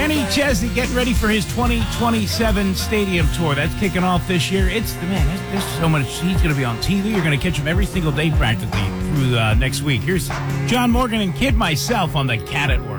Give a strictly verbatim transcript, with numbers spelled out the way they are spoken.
Kenny Chesney getting ready for his twenty twenty-seven stadium tour. That's kicking off this year. It's the man. There's, there's so much. He's going to be on T V. You're going to catch him every single day practically through uh, next week. Here's John Morgan and Kid Myself on the Cat at Work.